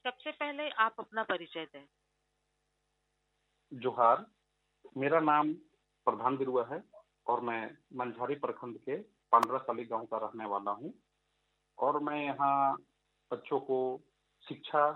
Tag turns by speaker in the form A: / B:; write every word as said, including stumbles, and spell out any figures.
A: सबसे पहले आप अपना परिचय दें।
B: जोहार, मेरा नाम प्रधान बिरुआ है और मैं मंझारी प्रखंड के पांडरासाली गांव का रहने वाला हूं और मैं यहाँ बच्चों को शिक्षा